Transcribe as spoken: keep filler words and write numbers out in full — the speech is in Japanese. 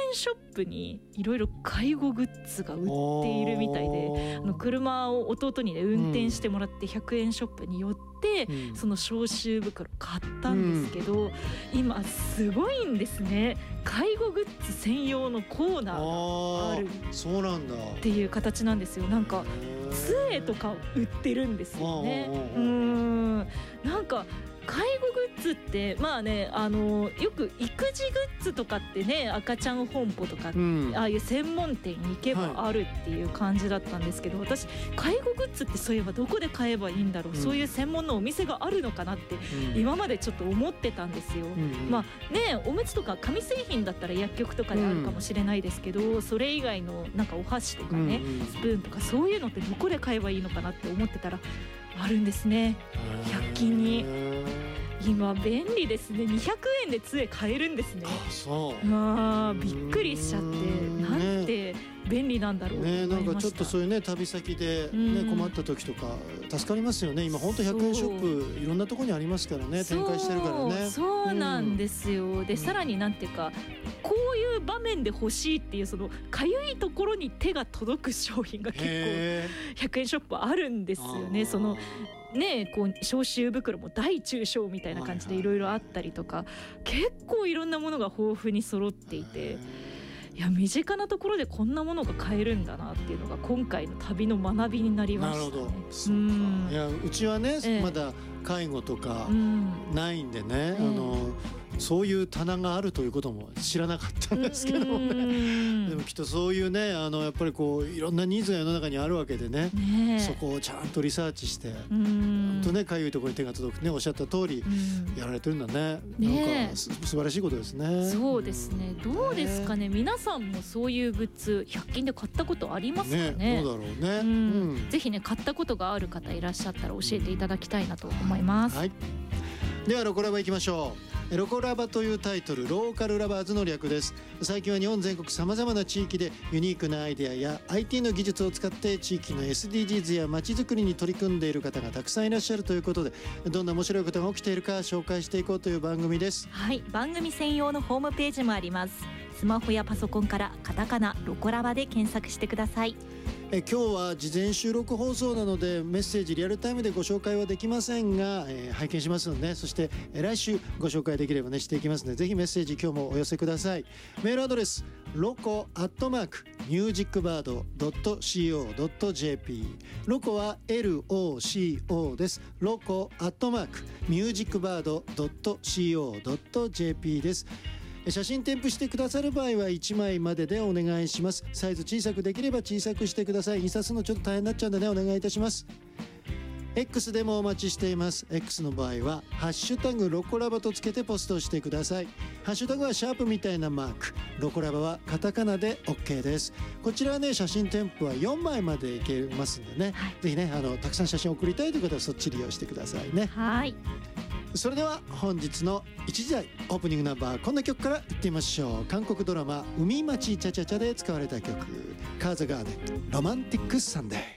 円ショップにいろいろ介護グッズが売っているみたいで、あの車を弟にね運転してもらってひゃくえんショップに寄って、うん、その消臭袋買ったんですけど、うん、今すごいんですね。介護グッズ専用のコーナーがあるそうなんだっていう形なんですよ。なんか杖とか売ってるんですよね。うーんなんか介護グッズってまあね、あのよく育児グッズとかってね、赤ちゃん本舗とか、うん、ああいう専門店に行けばあるっていう感じだったんですけど、はい、私介護グッズってそういえばどこで買えばいいんだろう、うん、そういう専門のお店があるのかなって、うん、今までちょっと思ってたんですよ、うん、まあね、おむつとか紙製品だったら薬局とかであるかもしれないですけど、うん、それ以外のなんかお箸とかね、うん、スプーンとかそういうのってどこで買えばいいのかなって思ってたらあるんですね、ひゃく均に。今便利ですね。にひゃくえんで杖買えるんですね。 あ、そう。 あ、びっくりしちゃって、なんて便利なんだろうと思いました。 ね、なんかちょっとそういうね、旅先で、ね、困った時とか助かりますよね。今本当ひゃくえんショップいろんなところにありますからね、展開してるからね。 そうなんですよ。でさらになんていうか、こういう場面で欲しいっていうそのかゆいところに手が届く商品が結構ひゃくえんショップあるんですよね。そのね、こう消臭袋も大中小みたいな感じでいろいろあったりとか、結構いろんなものが豊富に揃っていて、いや身近なところでこんなものが買えるんだなっていうのが今回の旅の学びになりましたね。 なるほど、そうか。いやうちはね、ええ、まだ介護とかないんでね、うん、あのそういう棚があるということも知らなかったんですけどもね。でもきっとそういうね、あのやっぱりこういろんなニーズが世の中にあるわけで ね, ねそこをちゃんとリサーチして本当ね、かゆいところに手が届くね、おっしゃった通りやられてるんだね。ね、なんか素晴らしいことですね。 そうですね。どうですかね、皆さんもそういうグッズひゃく均で買ったことありますかね。 ね、どうだろうね、うんうん、ぜひね買ったことがある方いらっしゃったら教えていただきたいなと思います、はい、 ではロコラバいきましょう。ロコラバというタイトル、ローカルラバーズの略です。最近は日本全国さまざまな地域でユニークなアイデアや アイティー の技術を使って地域の エスディージーズ や街づくりに取り組んでいる方がたくさんいらっしゃるということで、どんな面白いことが起きているか紹介していこうという番組です。 はい、番組専用のホームページもあります。スマホやパソコンからカタカナロコラバで検索してください。 え今日は事前収録放送なのでメッセージリアルタイムでご紹介はできませんが、えー、拝見しますので、そしてえ来週ご紹介できればねしていきますので、ぜひメッセージ今日もお寄せください。メールアドレスロコアットマークミュージックバードドットシーオードットジェーピー、 ロコは エルオーシーオー です。ロコアットマークミュージックバードドットシーオードットジェーピー です。写真添付してくださる場合はいちまいまででお願いします。サイズ小さくできれば小さくしてください。印刷するのちょっと大変になっちゃうんでね、お願いいたします。 X でもお待ちしています。 X の場合はハッシュタグロコラバとつけてポストしてください。ハッシュタグはシャープみたいなマーク、ロコラバはカタカナで OK です。こちらはね、写真添付はよんまいまでいけますんでね、はい、ぜひね、あのたくさん写真送りたいという方はそっち利用してくださいね。 はい、 それでは本日のいちじ台オープニングナンバー、こんな曲からいってみましょう。韓国ドラマ海町チャチャチャで使われた曲、カーザガーデンロマンティックサンデー。